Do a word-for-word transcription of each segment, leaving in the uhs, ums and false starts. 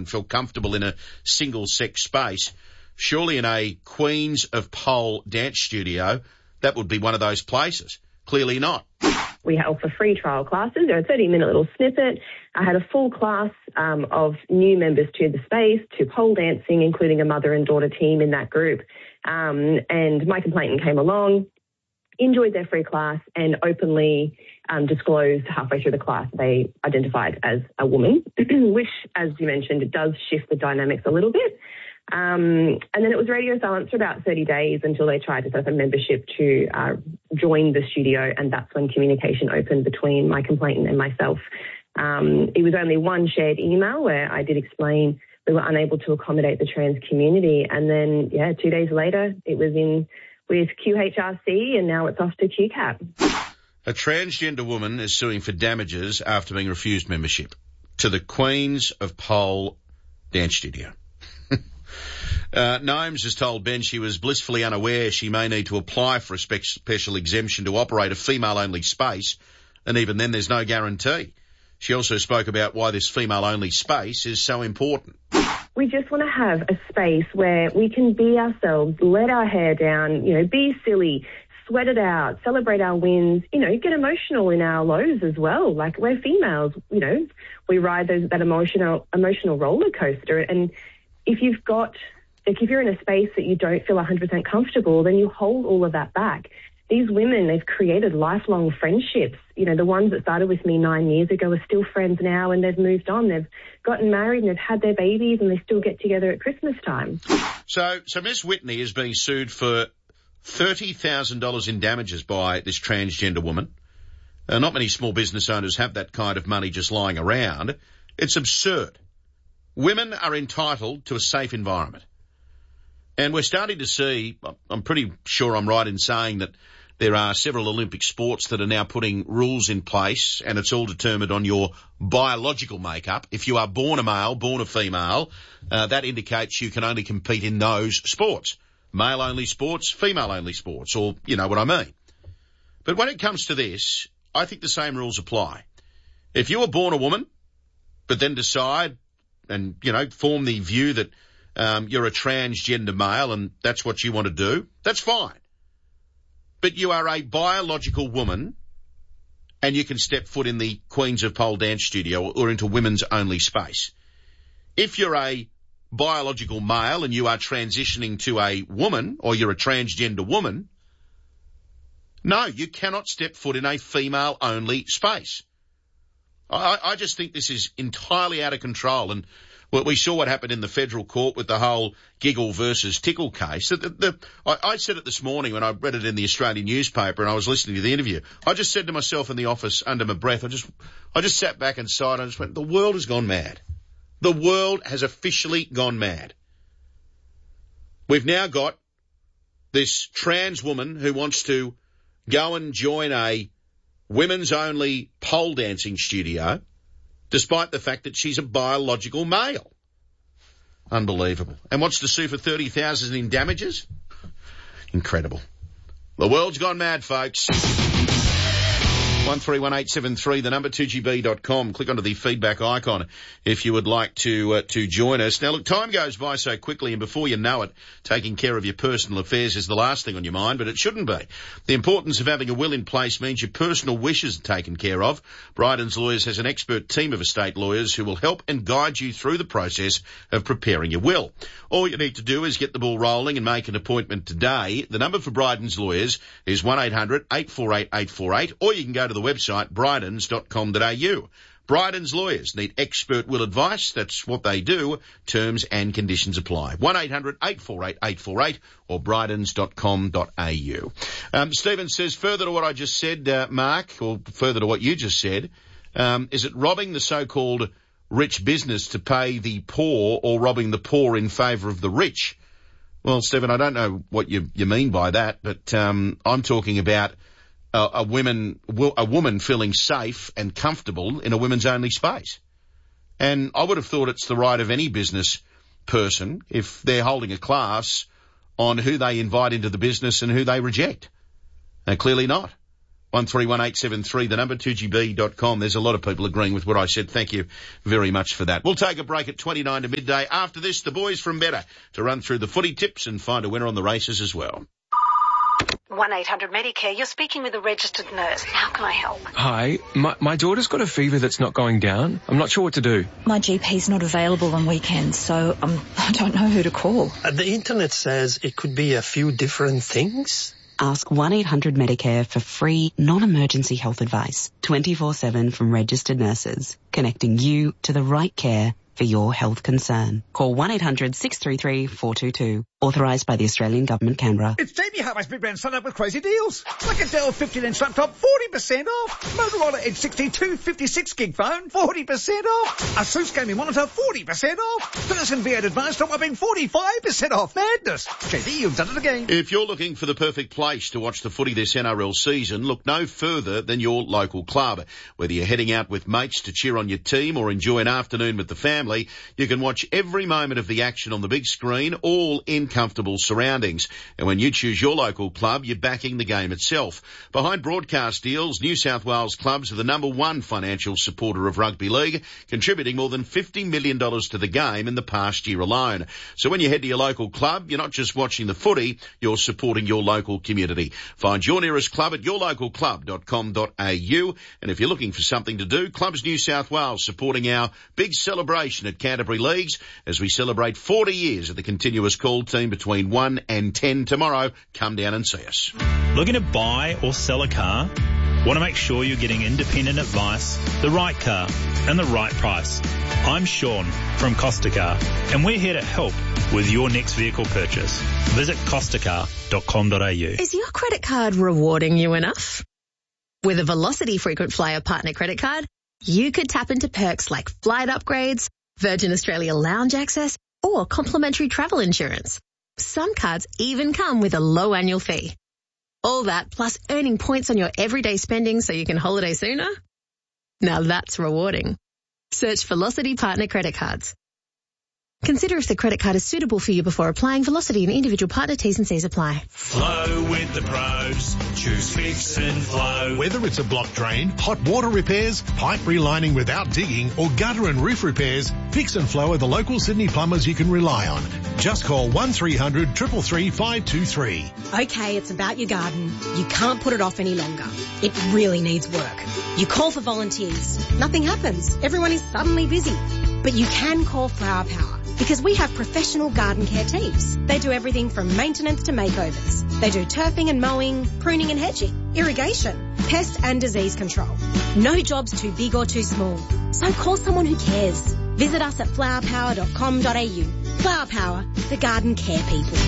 and felt comfortable in a single-sex space, surely in a Queens of Pole dance studio, that would be one of those places. Clearly not. We offer free trial classes. They're a thirty-minute little snippet. I had a full class um, of new members to the space, to pole dancing, including a mother and daughter team in that group. Um, and my complainant came along, enjoyed their free class, and openly um, disclosed halfway through the class they identified as a woman, which, as you mentioned, it does shift the dynamics a little bit. Um, and then it was radio silence for about thirty days until they tried to set up a membership to uh, join the studio, and that's when communication opened between my complainant and myself. Um, it was only one shared email where I did explain we were unable to accommodate the trans community, and then, yeah, two days later it was in with Q H R C, and now it's off to Q CAT. A transgender woman is suing for damages after being refused membership to the Queens of Pole dance studio. Uh, Gnomes has told Ben she was blissfully unaware she may need to apply for a spe- special exemption to operate a female-only space, and even then there's no guarantee. She also spoke about why this female-only space is so important. We just want to have a space where we can be ourselves, let our hair down, you know, be silly, sweat it out, celebrate our wins, you know, get emotional in our lows as well. Like, we're females, you know, we ride those, that emotional emotional roller coaster. And if you've got... Like, if you're in a space that you don't feel one hundred percent comfortable, then you hold all of that back. These women, they've created lifelong friendships. You know, the ones that started with me nine years ago are still friends now, and they've moved on. They've gotten married and they've had their babies, and they still get together at Christmas time. So, so Miss Whitney is being sued for thirty thousand dollars in damages by this transgender woman. Uh, not many small business owners have that kind of money just lying around. It's absurd. Women are entitled to a safe environment. And we're starting to see, I'm pretty sure I'm right in saying that there are several Olympic sports that are now putting rules in place, and it's all determined on your biological makeup. If you are born a male, born a female, uh, that indicates you can only compete in those sports. Male-only sports, female-only sports, or you know what I mean. But when it comes to this, I think the same rules apply. If you were born a woman, but then decide and, you know, form the view that Um, you're a transgender male and that's what you want to do, that's fine. But you are a biological woman and you can step foot in the Queens of Pole dance studio or into women's only space. If you're a biological male and you are transitioning to a woman, or you're a transgender woman, no, you cannot step foot in a female only space. I, I just think this is entirely out of control. And well, we saw what happened in the federal court with the whole Giggle versus Tickle case. The, the, I, I said it this morning when I read it in the Australian newspaper and I was listening to the interview. I just said to myself in the office under my breath, I just, I just sat back and sighed and I just went, the world has gone mad. The world has officially gone mad. We've now got this trans woman who wants to go and join a women's only pole dancing studio, despite the fact that she's a biological male. Unbelievable. And wants to sue for thirty thousand dollars in damages? Incredible. The world's gone mad, folks. one three one eight seven three, the number two G B dot com. Click onto the feedback icon if you would like to uh, to join us. Now, look, time goes by so quickly, and before you know it, taking care of your personal affairs is the last thing on your mind, but it shouldn't be. The importance of having a will in place means your personal wishes are taken care of. Bryden's Lawyers has an expert team of estate lawyers who will help and guide you through the process of preparing your will. All you need to do is get the ball rolling and make an appointment today. The number for Bryden's Lawyers is one eight hundred eight four eight eight four eight, or you can go to the website brydens dot com dot a u. Bryden's Lawyers need expert will advice. That's what they do. Terms and conditions apply. one eight hundred eight four eight eight four eight or brydens dot com dot a u. Um, Stephen says, further to what I just said, uh, Mark, or further to what you just said, um, is it robbing the so-called rich business to pay the poor, or robbing the poor in favour of the rich? Well, Stephen, I don't know what you, you mean by that, but um, I'm talking about a, a woman a woman feeling safe and comfortable in a women's only space. And I would have thought it's the right of any business person, if they're holding a class, on who they invite into the business and who they reject. And clearly not. one three one eight seven three, the number two G B dot com. There's a lot of people agreeing with what I said. Thank you very much for that. We'll take a break at twenty-nine to midday. After this, the boys from Better to run through the footy tips and find a winner on the races as well. one eight hundred Medicare, you're speaking with a registered nurse. How can I help? Hi, my, my daughter's got a fever that's not going down. I'm not sure what to do. My G P's not available on weekends, so um, I don't know who to call. Uh, the internet says it could be a few different things. Ask one eight hundred Medicare for free, non-emergency health advice, twenty-four seven from registered nurses, connecting you to the right care for your health concern. Call one eight hundred six three three four two two. Authorised by the Australian Government, Canberra. It's Jamie Harvey's Big Brand Sun Up with crazy deals. Like a Dell fifteen inch laptop, forty percent off. Motorola Edge sixty-two fifty-six gig phone, forty percent off. Asus gaming monitor, forty percent off. Pearson V eight Advanced top whopping forty-five percent off. Madness. J B, you've done it again. If you're looking for the perfect place to watch the footy this N R L season, look no further than your local club. Whether you're heading out with mates to cheer on your team or enjoy an afternoon with the family, you can watch every moment of the action on the big screen, all in comfortable surroundings. And when you choose your local club, you're backing the game itself. Behind broadcast deals, New South Wales clubs are the number one financial supporter of rugby league, contributing more than fifty million dollars to the game in the past year alone. So when you head to your local club, you're not just watching the footy, you're supporting your local community. Find your nearest club at your local club dot com dot a u. And if you're looking for something to do, Clubs New South Wales supporting our big celebration at Canterbury Leagues as we celebrate forty years of the continuous call team between one and ten tomorrow. Come down and see us. Looking to buy or sell a car? Want to make sure you're getting independent advice, the right car, and the right price? I'm Sean from Costa Car, and we're here to help with your next vehicle purchase. Visit costa car dot com dot a u. Is your credit card rewarding you enough? With a Velocity Frequent Flyer Partner Credit Card, you could tap into perks like flight upgrades, Virgin Australia lounge access, or complimentary travel insurance. Some cards even come with a low annual fee. All that plus earning points on your everyday spending so you can holiday sooner? Now that's rewarding. Search Velocity Partner Credit Cards. Consider if the credit card is suitable for you before applying. Velocity and individual partner T's and C's apply. Flow with the pros. Choose Fix and Flow. Whether it's a block drain, hot water repairs, pipe relining without digging, or gutter and roof repairs, Fix and Flow are the local Sydney plumbers you can rely on. Just call one three hundred three three three five two three. Okay, it's about your garden. You can't put it off any longer. It really needs work. You call for volunteers. Nothing happens. Everyone is suddenly busy. But you can call Flower Power because we have professional garden care teams. They do everything from maintenance to makeovers. They do turfing and mowing, pruning and hedging, irrigation, pest and disease control. No job's too big or too small. So call someone who cares. Visit us at flower power dot com dot a u. Flower Power, the garden care people.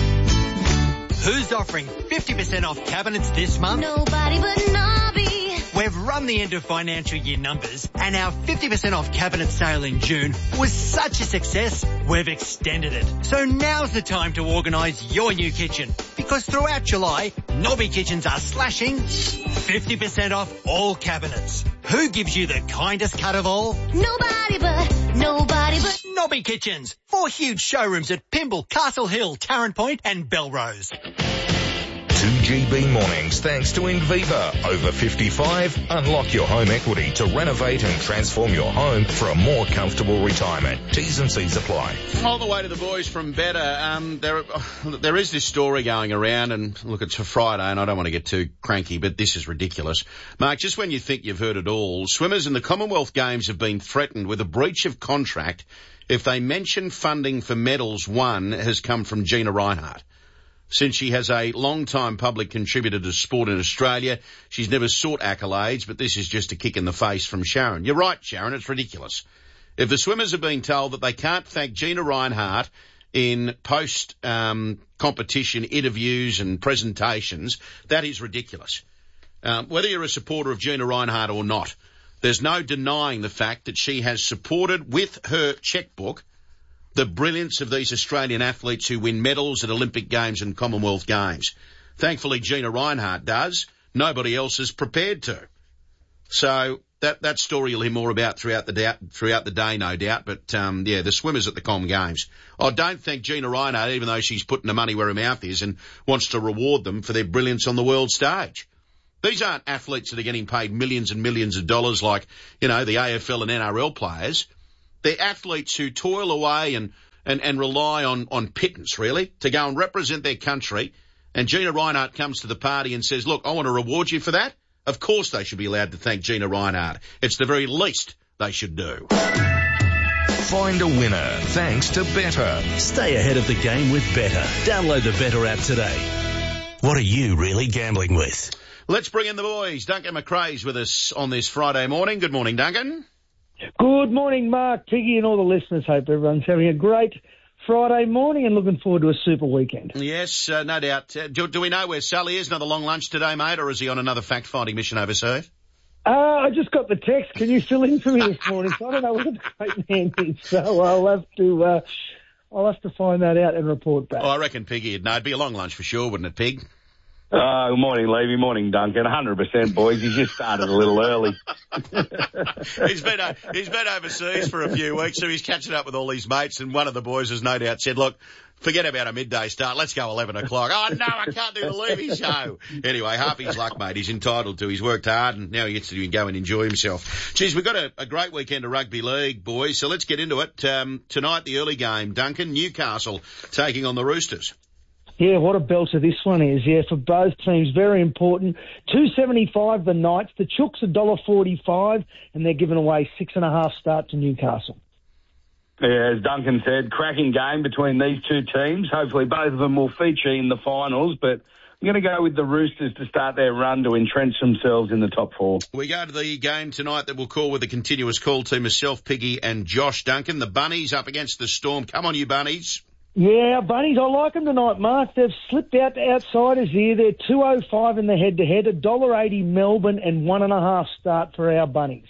Who's offering fifty percent off cabinets this month? Nobody but Nobby. We've run the end of financial year numbers and our fifty percent off cabinet sale in June was such a success, we've extended it. So now's the time to organise your new kitchen because throughout July, Nobby Kitchens are slashing fifty percent off all cabinets. Who gives you the kindest cut of all? Nobody but, nobody but Nobby Kitchens. Four huge showrooms at Pymble, Castle Hill, Tarrant Point and Belrose. two G B mornings thanks to Inviva. Over fifty-five, unlock your home equity to renovate and transform your home for a more comfortable retirement. T's and C's apply. All the way to the boys from Better. Um, there, there is this story going around, and look, it's a Friday, and I don't want to get too cranky, but this is ridiculous. Mark, just when you think you've heard it all, swimmers in the Commonwealth Games have been threatened with a breach of contract if they mention funding for medals won has come from Gina Reinhardt. Since she has a long-time public contributor to sport in Australia, she's never sought accolades, but this is just a kick in the face from Sharon. You're right, Sharon, it's ridiculous. If the swimmers have been told that they can't thank Gina Reinhardt in post-competition um, interviews and presentations, that is ridiculous. Um, whether you're a supporter of Gina Reinhardt or not, there's no denying the fact that she has supported with her chequebook the brilliance of these Australian athletes who win medals at Olympic Games and Commonwealth Games. Thankfully, Gina Reinhardt does. Nobody else is prepared to. So that that story you'll hear more about throughout the da- throughout the day, no doubt. But um, yeah, the swimmers at the Com Games. Oh, don't thank Gina Reinhardt, even though she's putting the money where her mouth is and wants to reward them for their brilliance on the world stage. These aren't athletes that are getting paid millions and millions of dollars like, you know, the A F L and N R L players. They're athletes who toil away and, and, and rely on, on pittance, really, to go and represent their country. And Gina Rinehart comes to the party and says, look, I want to reward you for that. Of course they should be allowed to thank Gina Rinehart. It's the very least they should do. Find a winner thanks to Better. Stay ahead of the game with Better. Download the Better app today. What are you really gambling with? Let's bring in the boys. Duncan McRae's with us on this Friday morning. Good morning, Duncan. Good morning, Mark, Piggy and all the listeners. Hope everyone's having a great Friday morning and looking forward to a super weekend. Yes, uh, no doubt. Uh, do, do we know where Sully is? Another long lunch today, mate, or is he on another fact-finding mission overseas? Uh, I just got the text. Can you fill in for me this morning? So I don't know where the great man is, so I'll have to, uh, I'll have to find that out and report back. Oh, I reckon Piggy would know. It'd be a long lunch for sure, wouldn't it, Pig? Uh, good morning, Levy. Morning, Duncan. one hundred percent, boys. He just started a little early. he's been uh, he's been overseas for a few weeks, so he's catching up with all his mates, and one of the boys has no doubt said, look, forget about a midday start. Let's go eleven o'clock. Oh, no, I can't do the Levy show. Anyway, half his luck, mate. He's entitled to. He's worked hard, and now he gets to go and enjoy himself. Geez, we've got a, a great weekend of rugby league, boys, so let's get into it. Um, tonight, the early game, Duncan, Newcastle taking on the Roosters. Yeah, what a belter this one is. Yeah, for both teams, very important. two seventy-five the Knights. The Chooks one dollar forty-five, and they're giving away six and a half start to Newcastle. Yeah, as Duncan said, cracking game between these two teams. Hopefully both of them will feature in the finals, but I'm going to go with the Roosters to start their run to entrench themselves in the top four. We go to the game tonight that we'll call with a continuous call to myself, Piggy and Josh. Duncan, the Bunnies up against the Storm. Come on, you Bunnies. Yeah, Bunnies, I like them tonight, Mark. They've slipped out to outsiders here. They're two oh five in the head-to-head, one dollar eighty Melbourne, and one and a half start for our Bunnies.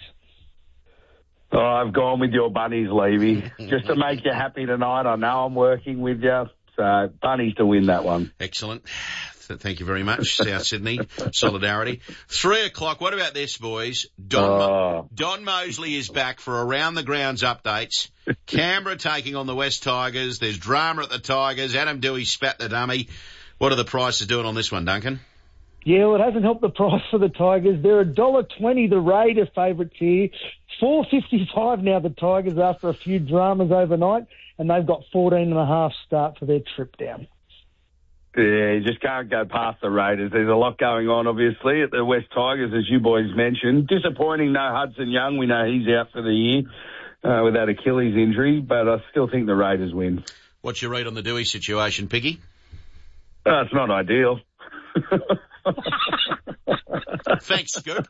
Oh, I've gone with your Bunnies, Levy. Just to make you happy tonight. I know I'm working with you. So, Bunnies to win that one. Excellent. Thank you very much, South Sydney. Solidarity. Three o'clock. What about this, boys? Don, oh. Don Mosley is back for Around the Grounds updates. Canberra taking on the West Tigers. There's drama at the Tigers. Adam Dewey spat the dummy. What are the prices doing on this one, Duncan? Yeah, well, it hasn't helped the price for the Tigers. They're one dollar twenty, the Raider favourites here. four fifty-five now, the Tigers, after a few dramas overnight, and they've got fourteen and a half start for their trip down. Yeah, you just can't go past the Raiders. There's a lot going on, obviously, at the West Tigers, as you boys mentioned. Disappointing, no Hudson Young. We know he's out for the year uh, with that Achilles injury, but I still think the Raiders win. What's your read on the Dewey situation, Piggy? Uh, it's not ideal. Thanks, Scoop.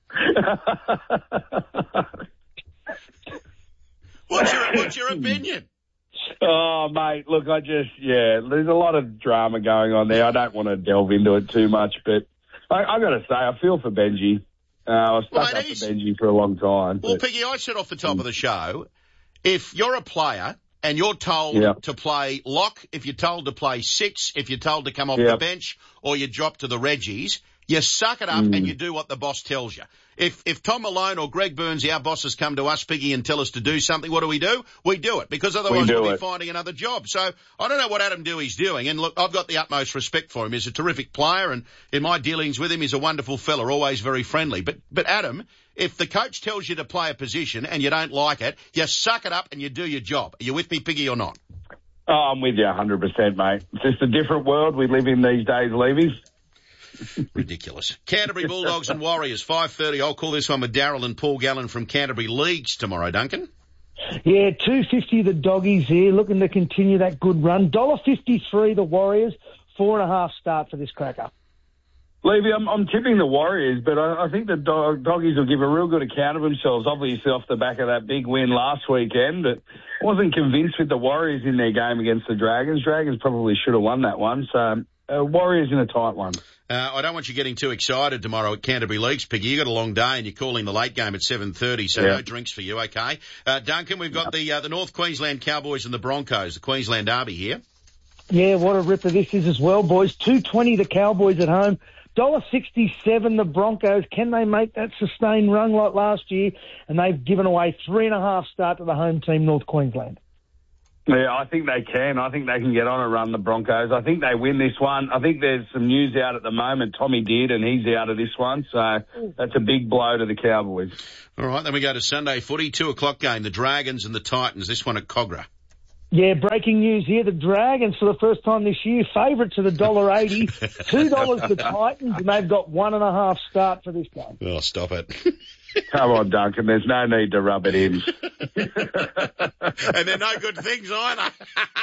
what's, your, what's your opinion? Oh, mate, look, I just, yeah, there's a lot of drama going on there. I don't want to delve into it too much, but I, I got to say, I feel for Benji. Uh, I've stuck well, up for Benji for a long time. Well, but... Piggy, I said off the top of the show, if you're a player and you're told yep. to play lock, if you're told to play six, if you're told to come off yep. the bench, or you drop to the Reggies, you suck it up mm. and you do what the boss tells you. If if Tom Malone or Greg Burns, our bosses, come to us, Piggy, and tell us to do something, what do we do? We do it, because otherwise we we'll be it. finding another job. So I don't know what Adam Dewey's doing, and look, I've got the utmost respect for him. He's a terrific player, and in my dealings with him, he's a wonderful fella, always very friendly. But but Adam, if the coach tells you to play a position and you don't like it, you suck it up and you do your job. Are you with me, Piggy, or not? Oh, I'm with you one hundred percent, mate. It's just a different world we live in these days, Levies. Ridiculous. Canterbury Bulldogs and Warriors, five thirty. I'll call this one with Darryl and Paul Gallen from Canterbury Leagues tomorrow, Duncan. Yeah, two fifty the Doggies here, looking to continue that good run. one dollar fifty-three the Warriors, four and a half start for this cracker. Levy, I'm, I'm tipping the Warriors, but I, I think the dog, Doggies will give a real good account of themselves, obviously off the back of that big win last weekend. But I wasn't convinced with the Warriors in their game against the Dragons. Dragons probably should have won that one, so uh, Warriors in a tight one. Uh, I don't want you getting too excited tomorrow at Canterbury Leagues, Piggy. You got a long day and you're calling the late game at seven thirty, so yeah. no drinks for you, okay? Uh, Duncan, we've got the uh, the North Queensland Cowboys and the Broncos, the Queensland Derby here. Yeah, what a ripper this is as well, boys. two twenty the Cowboys at home, one dollar sixty-seven the Broncos. Can they make that sustained run like last year? And they've given away three and a half start to the home team, North Queensland. Yeah, I think they can. I think they can get on and run the Broncos. I think they win this one. I think there's some news out at the moment. Tommy did, and he's out of this one. So that's a big blow to the Cowboys. All right, then we go to Sunday footy, two o'clock game, the Dragons and the Titans. This one at Cogra. Yeah, breaking news here. The Dragons, for the first time this year, favourites at one dollar eighty. two dollars the Titans, and they've got one and a half start for this game. Oh, stop it. Come on, Duncan. There's no need to rub it in. And they're no good things either.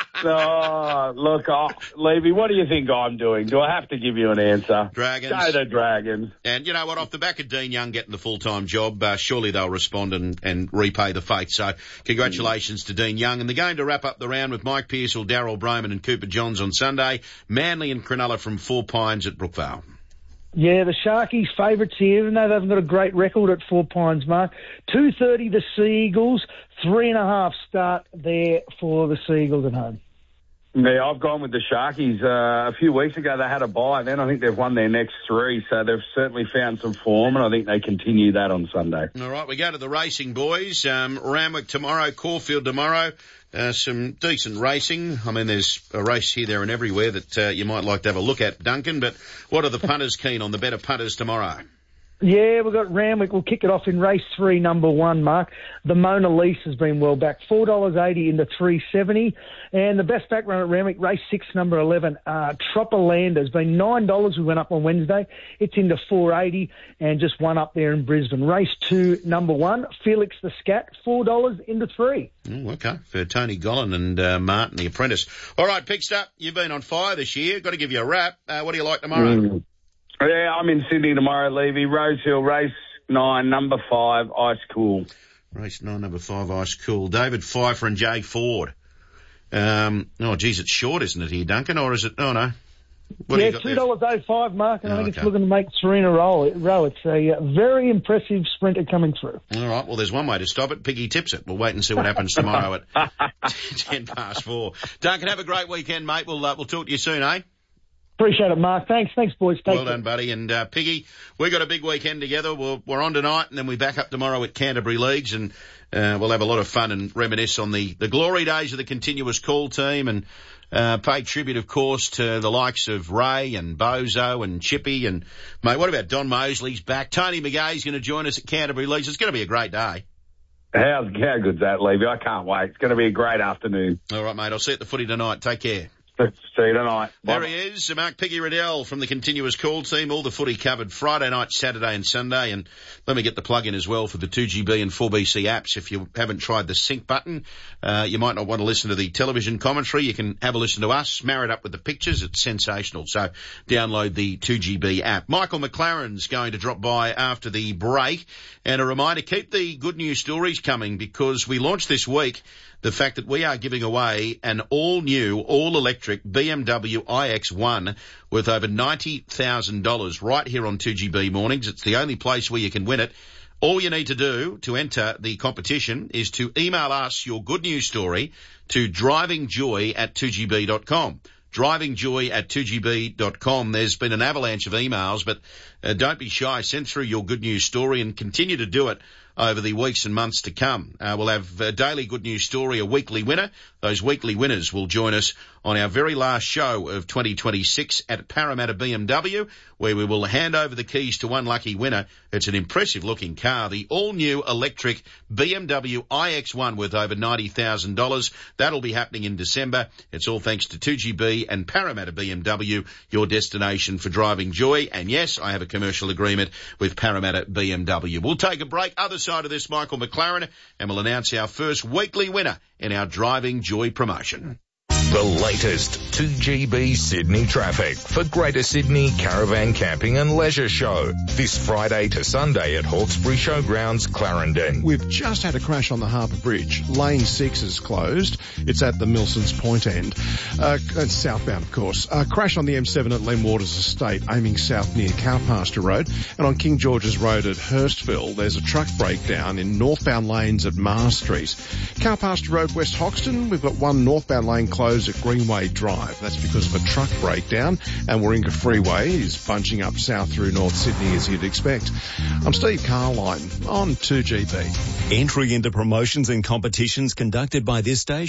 Oh, look, oh, Levy, what do you think I'm doing? Do I have to give you an answer? Dragons. Go the Dragons. And you know what? Off the back of Dean Young getting the full-time job, uh, surely they'll respond and, and repay the faith. So congratulations mm. to Dean Young. And the game to wrap up the round with Mike Pearsall, Daryl Broman and Cooper Johns on Sunday. Manly and Cronulla from Four Pines at Brookvale. Yeah, the Sharkies favourites here, even though they haven't got a great record at Four Pines, Mark. two thirty the Seagulls, three and a half start there for the Seagulls at home. Yeah, I've gone with the Sharkies. Uh, a few weeks ago they had a bye, then I think they've won their next three, so they've certainly found some form, and I think they continue that on Sunday. All right, we go to the racing, boys. Um, Randwick tomorrow, Caulfield tomorrow. Uh, some decent racing. I mean, there's a race here, there and everywhere that uh, you might like to have a look at, Duncan, but what are the punters keen on, the better punters tomorrow? Yeah, we've got Randwick. We'll kick it off in race three, number one, Mark. The Mona Lisa has been well back. four dollars eighty into three seventy. And the best back run at Randwick, race six, number eleven, uh, Tropperlander has been nine dollars. We went up on Wednesday. It's into four eighty and just one up there in Brisbane. Race two, number one, Felix the Scat, four dollars into three. Oh, okay. For Tony Gollan and uh, Martin, the apprentice. All right, Picked Up, you've been on fire this year. Got to give you a wrap. Uh, what do you like tomorrow? Mm. Yeah, I'm in Sydney tomorrow, Levy. Rosehill, race nine, number five, Ice Cool. Race nine, number five, Ice Cool. David Pfeiffer and Jay Ford. Um, oh, geez, it's short, isn't it here, Duncan? Or is it, oh no. What yeah, two dollars oh five, Mark, and oh, I think okay. it's looking to make three in a row. row. It's a uh, very impressive sprinter coming through. All right, well, there's one way to stop it. Piggy tips it. We'll wait and see what happens tomorrow at ten past four. Duncan, have a great weekend, mate. We'll, uh, we'll talk to you soon, eh? Appreciate it, Mark. Thanks. Thanks, boys. Take well care. done, buddy. And uh, Piggy, we got a big weekend together. We're, we're on tonight, and then we back up tomorrow at Canterbury Leagues, and uh, we'll have a lot of fun and reminisce on the, the glory days of the continuous call team, and uh, pay tribute, of course, to the likes of Ray and Bozo and Chippy. And, mate, what about Don Mosley's back? Tony McGay's going to join us at Canterbury Leagues. It's going to be a great day. How, how good's that, Levy? I can't wait. It's going to be a great afternoon. All right, mate. I'll see you at the footy tonight. Take care. See you tonight. There he is, Mark Piggy Riddell from the Continuous Call team. All the footy covered Friday night, Saturday and Sunday. And let me get the plug in as well for the two G B and four B C apps. If you haven't tried the sync button, uh, you might not want to listen to the television commentary. You can have a listen to us, marry it up with the pictures. It's sensational. So download the two G B app. Michael McLaren's going to drop by after the break. And a reminder, keep the good news stories coming, because we launched this week the fact that we are giving away an all-new, all-electric B M W i X one worth over ninety thousand dollars right here on two G B Mornings. It's the only place where you can win it. All you need to do to enter the competition is to email us your good news story to drivingjoy at two G B dot com. drivingjoy at two G B dot com. There's been an avalanche of emails, but uh, don't be shy. Send through your good news story and continue to do it over the weeks and months to come. Uh, we'll have a daily good news story, a weekly winner. Those weekly winners will join us on our very last show of twenty twenty-six at Parramatta B M W, where we will hand over the keys to one lucky winner. It's an impressive looking car, the all-new electric B M W i X one worth over ninety thousand dollars. That'll be happening in December. It's all thanks to two G B and Parramatta B M W, your destination for driving joy. And yes, I have a commercial agreement with Parramatta B M W. We'll take a break. Other side of this, Michael McLaren, and we'll announce our first weekly winner in our Driving Joy promotion. The latest two G B Sydney traffic for Greater Sydney Caravan Camping and Leisure Show. This Friday to Sunday at Hawkesbury Showgrounds, Clarendon. We've just had a crash on the Harbour Bridge. Lane six is closed. It's at the Milsons Point end. Uh, it's southbound, of course. A crash on the M seven at Len Waters Estate, aiming south near Cowpasture Road. And on King George's Road at Hurstville, there's a truck breakdown in northbound lanes at Mars Street. Cowpasture Road, West Hoxton, we've got one northbound lane closed at Greenway Drive. That's because of a truck breakdown, and Warringah Freeway is bunching up south through North Sydney as you'd expect. I'm Steve Carline on two G B. Entry into promotions and competitions conducted by this station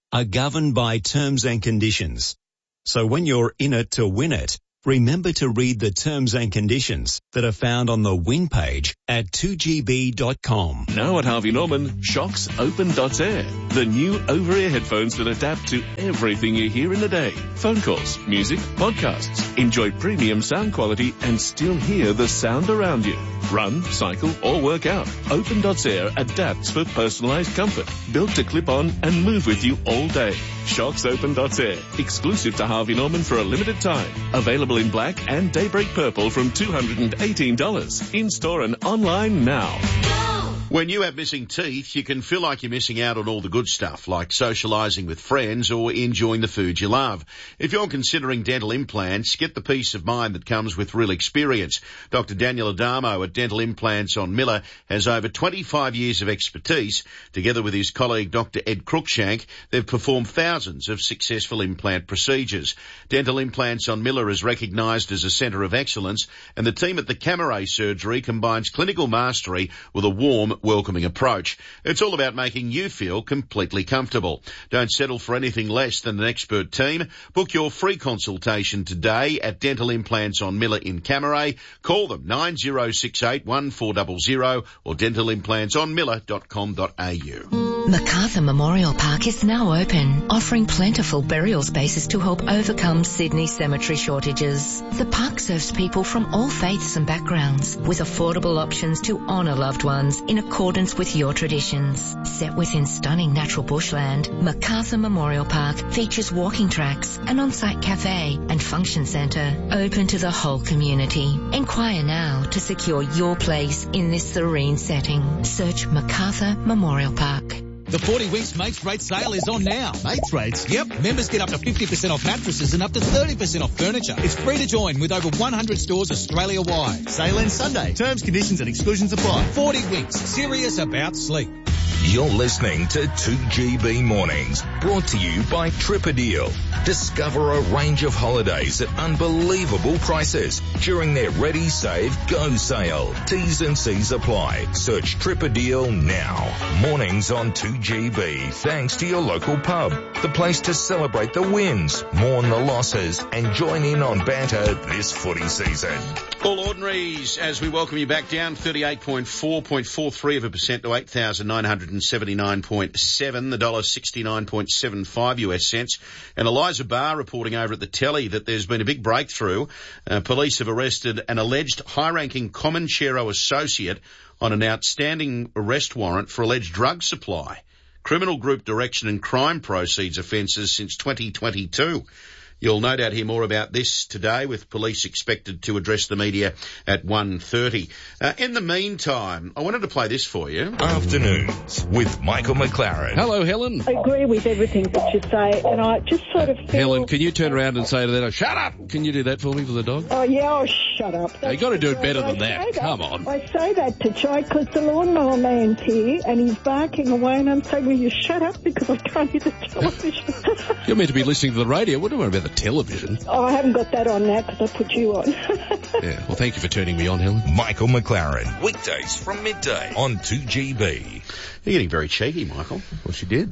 are governed by terms and conditions. So when you're in it to win it, remember to read the terms and conditions that are found on the win page at two G B dot com. Now at Harvey Norman, Shocks Open dot Air, the new over-ear headphones that adapt to everything you hear in the day. Phone calls, music, podcasts. Enjoy premium sound quality and still hear the sound around you. Run, cycle or work out. Open dot Air adapts for personalised comfort, built to clip on and move with you all day. Shocks Open dot Air, exclusive to Harvey Norman for a limited time. Available in black and daybreak purple from two hundred eighteen dollars. In-store and online now. When you have missing teeth, you can feel like you're missing out on all the good stuff, like socialising with friends or enjoying the food you love. If you're considering dental implants, get the peace of mind that comes with real experience. Doctor Daniel Adamo at Dental Implants on Miller has over twenty-five years of expertise. Together with his colleague Doctor Ed Cruikshank, they've performed thousands of successful implant procedures. Dental Implants on Miller is recognised as a centre of excellence, and the team at the Camera Surgery combines clinical mastery with a warm, welcoming approach. It's all about making you feel completely comfortable. Don't settle for anything less than an expert team. Book your free consultation today at Dental Implants on Miller in Camaray. Call them nine zero six eight one four zero zero or dental implants on miller dot com dot a u. Macarthur Memorial Park is now open, offering plentiful burial spaces to help overcome Sydney cemetery shortages. The park serves people from all faiths and backgrounds, with affordable options to honour loved ones in accordance with your traditions. Set within stunning natural bushland, Macarthur Memorial Park features walking tracks, an on-site cafe and function centre open to the whole community. Enquire now to secure your place in this serene setting. Search Macarthur Memorial Park. The forty Winks Mates Rate sale is on now. Mates Rates? Yep. Members get up to fifty percent off mattresses and up to thirty percent off furniture. It's free to join with over one hundred stores Australia-wide. Sale ends Sunday. Terms, conditions and exclusions apply. forty Winks. Serious about sleep. You're listening to two G B Mornings, brought to you by Tripadeal. Discover a range of holidays at unbelievable prices during their Ready, Save, Go sale. T's and C's apply. Search Tripadeal now. Mornings on two G B, thanks to your local pub. The place to celebrate the wins, mourn the losses, and join in on banter this footy season. All ordinaries, as we welcome you back down thirty-eight point four four three of a percent to eight thousand nine hundred seventy-nine point seven, the dollar sixty-nine point seven five US cents. And Eliza Barr reporting over at the telly that there's been a big breakthrough. Uh, police have arrested an alleged high-ranking Comanchero associate on an outstanding arrest warrant for alleged drug supply. Criminal group direction and crime proceeds offences since twenty twenty-two. You'll no doubt hear more about this today, with police expected to address the media at one thirty. Uh, in the meantime, I wanted to play this for you. Afternoons with Michael McLaren. Hello, Helen. I agree with everything that you say, and I just sort of feel... Helen, can you turn around and say to that, shut up? Can you do that for me for the dog? Oh, yeah, oh, shut up. Now, you got to do it better than that. that. Come on. I say that to Joe because the lawnmower man's here, and he's barking away, and I'm saying, will you shut up because I can't hear the television. You're meant to be listening to the radio. What do you worry about the television? Oh, I haven't got that on now because I put you on. Yeah, well, thank you for turning me on, Helen. Michael McLaren, weekdays from midday on two G B. You're getting very cheeky, Michael. Well, she did.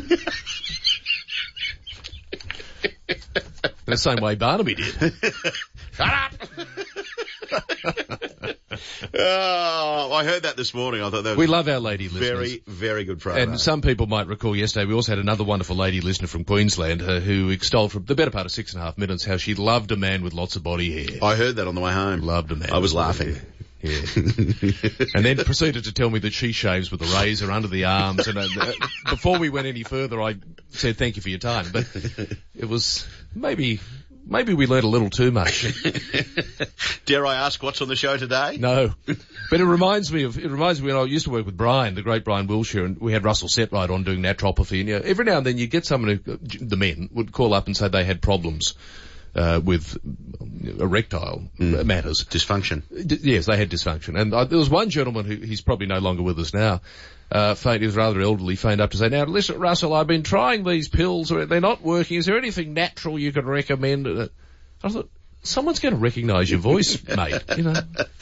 The same way Barnaby did. Shut up! Oh, I heard that this morning. I thought that was we love our lady listeners. Very, very good program. And some people might recall yesterday we also had another wonderful lady listener from Queensland uh, who extolled for the better part of six and a half minutes how she loved a man with lots of body hair. I heard that on the way home. Loved a man. I was laughing. Yeah. And then proceeded to tell me that she shaves with a razor under the arms. And uh, before we went any further, I said thank you for your time. But it was maybe... Maybe we learnt a little too much. Dare I ask what's on the show today? No. But it reminds me of, it reminds me when I used to work with Brian, the great Brian Wilshire, and we had Russell Setright on doing naturopathy. And you know, every now and then you get someone who, the men, would call up and say they had problems, uh, with erectile mm. matters. Dysfunction. D- yes, they had dysfunction. And uh, there was one gentleman who, he's probably no longer with us now, Uh, phoned, he was rather elderly, phoned up to say, now listen, Russell, I've been trying these pills, they're not working, is there anything natural you could recommend? I thought, someone's going to recognise your voice, mate. You know,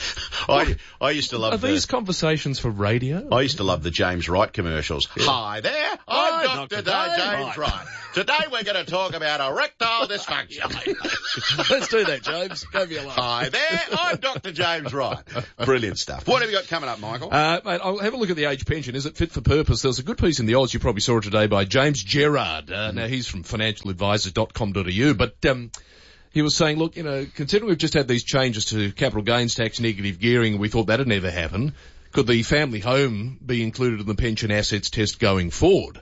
I I used to love are the, these conversations for radio? I used to love the James Wright commercials. Yeah. Hi there, I'm Hi, Doctor Doctor James Wright. Wright. Today we're going to talk about erectile dysfunction. Let's do that, James. Go for your life. Hi there, I'm Doctor James Wright. Brilliant stuff. What have you got coming up, Michael? Uh, mate, I'll have a look at the age pension. Is it fit for purpose? There's a good piece in the Oz, you probably saw it today, by James Gerard. Uh, mm. Now, he's from financial advisors dot com dot a u, but um, he was saying, look, you know, considering we've just had these changes to capital gains tax, negative gearing, we thought that'd never happen. Could the family home be included in the pension assets test going forward?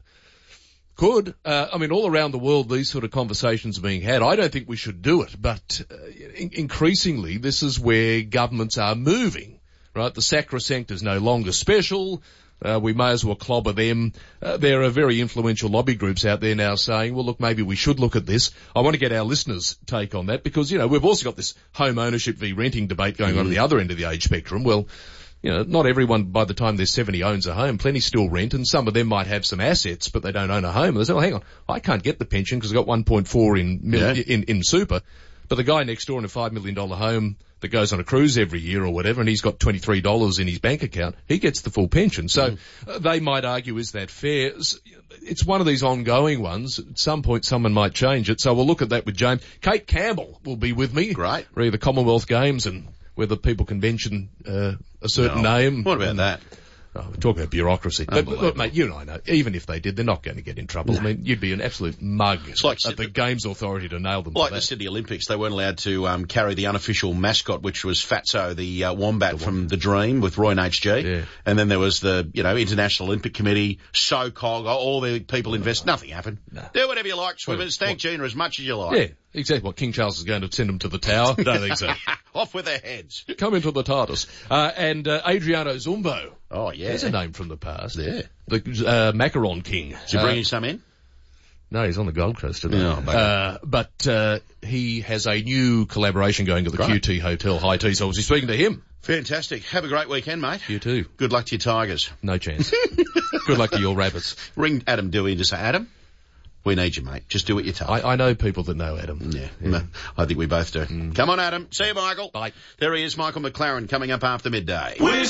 Could. Uh, I mean, all around the world, these sort of conversations are being had. I don't think we should do it, but uh, in- increasingly, this is where governments are moving, right? The sacrosanct is no longer special. Uh, we may as well clobber them. Uh, there are very influential lobby groups out there now saying, well, look, maybe we should look at this. I want to get our listeners' take on that because, you know, we've also got this home ownership v renting debate going mm. on at the other end of the age spectrum. Well, you know, not everyone by the time they're seventy owns a home. Plenty still rent, and some of them might have some assets, but they don't own a home. And they say, well, hang on, I can't get the pension because I've got one point four in, mil- yeah. in, in super. But the guy next door in a five million dollars home that goes on a cruise every year or whatever, and he's got twenty-three dollars in his bank account, he gets the full pension. So mm. uh, they might argue, is that fair? It's one of these ongoing ones. At some point, someone might change it. So we'll look at that with James. Kate Campbell will be with me. Great. Re the Commonwealth Games and whether people can mention uh, a certain no. name. What about and, that? Oh, we're talking about bureaucracy. But look, mate, you and I know, even if they did, they're not going to get in trouble. No. I mean, you'd be an absolute mug it's like at the Games Authority to nail them. Like for the that. Sydney Olympics, they weren't allowed to um, carry the unofficial mascot, which was Fatso, the uh, wombat the from The Dream with Roy and H G. Yeah. And then there was the, you know, International Olympic Committee, SOCOG, all the people invest. Nothing happened. No. Do whatever you like, swimmers. Thank Gina as much as you like. Yeah. Exactly what King Charles is going to send them to the Tower. Don't think so. Off with their heads. Come into the TARDIS. Uh, and uh, Adriano Zumbo. Oh, yeah. There's a name from the past. Yeah. The uh, Macaron King. Did you bring uh, some in? No, he's on the Gold Coast today. No, uh, but uh, he has a new collaboration going at the Q T Hotel, High Tea. So I was speaking to him. Fantastic. Have a great weekend, mate. You too. Good luck to your Tigers. No chance. Good luck to your Rabbits. Ring Adam Dewey and just say, Adam, we need you, mate. Just do what you're told. I, I know people that know Adam. Yeah, yeah. I think we both do. Mm. Come on, Adam. See you, Michael. Bye. There he is, Michael McLaren, coming up after midday. We're